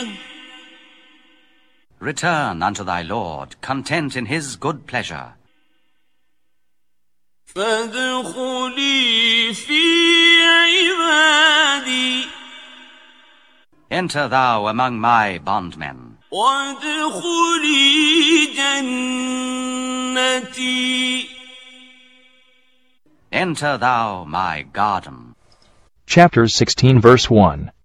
Return unto thy Lord, content in his good pleasure. فادخلي في عبادي. Enter thou among my bondmen. وادخلي جنتي. Enter thou my garden. Chapter 16, verse 1.